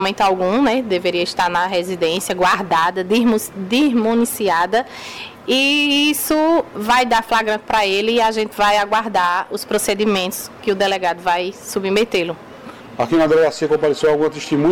Momento algum, né, deveria estar na residência, guardada, desmuniciada, e isso vai dar flagrante para ele e a gente vai aguardar os procedimentos que o delegado vai submetê-lo. Aqui na delegacia compareceu alguma testemunha?